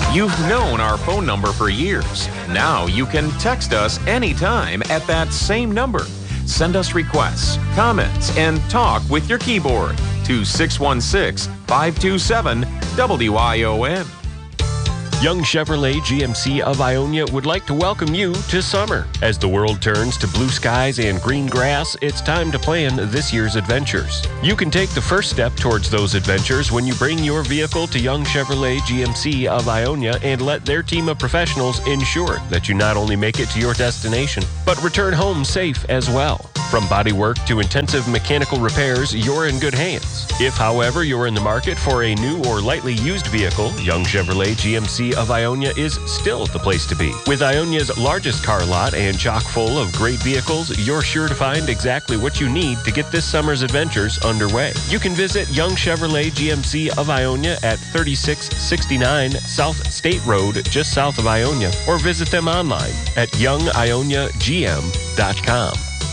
You've known our phone number for years. Now you can text us anytime at that same number. Send us requests, comments, and talk with your keyboard to 616-527-WION. Young Chevrolet GMC of Ionia would like to welcome you to summer. As the world turns to blue skies and green grass, it's time to plan this year's adventures. You can take the first step towards those adventures when you bring your vehicle to Young Chevrolet GMC of Ionia and let their team of professionals ensure that you not only make it to your destination, but return home safe as well. From bodywork to intensive mechanical repairs, you're in good hands. If, however, you're in the market for a new or lightly used vehicle, Young Chevrolet GMC of Ionia is still the place to be. With Ionia's largest car lot and chock full of great vehicles, you're sure to find exactly what you need to get this summer's adventures underway. You can visit Young Chevrolet GMC of Ionia at 3669 South State Road, just south of Ionia, or visit them online at youngioniagm.com.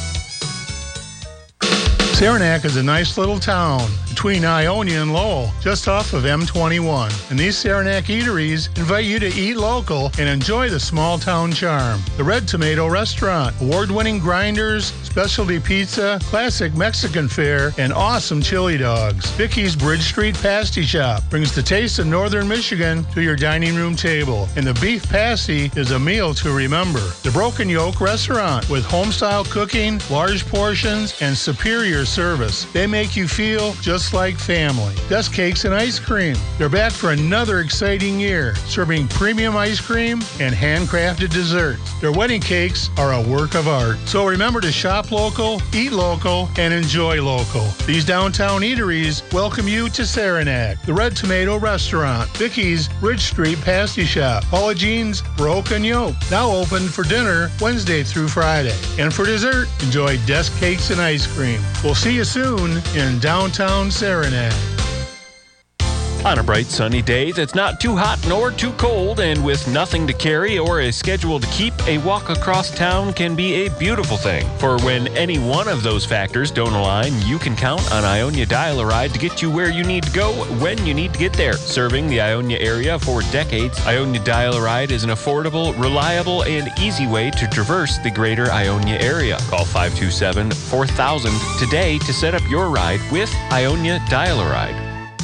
Saranac is a nice little town between Ionia and Lowell, just off of M21. And these Saranac eateries invite you to eat local and enjoy the small town charm. The Red Tomato Restaurant, award-winning grinders, specialty pizza, classic Mexican fare, and awesome chili dogs. Vicky's Bridge Street Pasty Shop brings the taste of northern Michigan to your dining room table. And the beef pasty is a meal to remember. The Broken Yoke Restaurant, with home-style cooking, large portions, and superior service. They make you feel just like family. Best Cakes and Ice Cream. They're back for another exciting year, serving premium ice cream and handcrafted desserts. Their wedding cakes are a work of art. So remember to shop local, eat local, and enjoy local. These downtown eateries welcome you to Saranac, the Red Tomato Restaurant, Vicky's Bridge Street Pasty Shop, Paula Jean's Broken Yoke, now open for dinner Wednesday through Friday. And for dessert, enjoy Desk Cakes and Ice Cream. We'll see you soon in downtown Saranac. On a bright sunny day that's not too hot nor too cold, and with nothing to carry or a schedule to keep, a walk across town can be a beautiful thing. For when any one of those factors don't align, you can count on Ionia Dial-A-Ride to get you where you need to go when you need to get there. Serving the Ionia area for decades, Ionia Dial-A-Ride is an affordable, reliable, and easy way to traverse the greater Ionia area. Call 527-4000 today to set up your ride with Ionia Dial-A-Ride.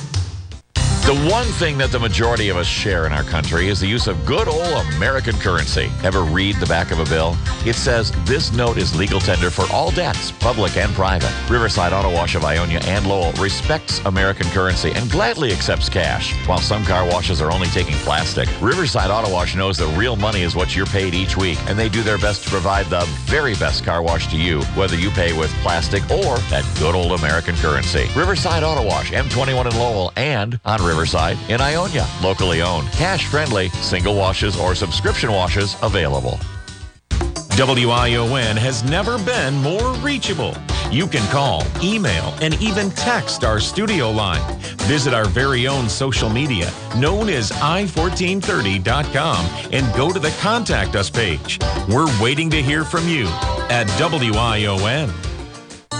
The one thing that the majority of us share in our country is the use of good old American currency. Ever read the back of a bill? It says, "This note is legal tender for all debts, public and private." Riverside Auto Wash of Ionia and Lowell respects American currency and gladly accepts cash. While some car washes are only taking plastic, Riverside Auto Wash knows that real money is what you're paid each week, and they do their best to provide the very best car wash to you, whether you pay with plastic or that good old American currency. Riverside Auto Wash, M21 in Lowell, and on Riverside in Ionia. Locally owned, cash-friendly, single washes or subscription washes available. WION has never been more reachable. You can call, email, and even text our studio line. Visit our very own social media, known as i1430.com, and go to the Contact Us page. We're waiting to hear from you at WION.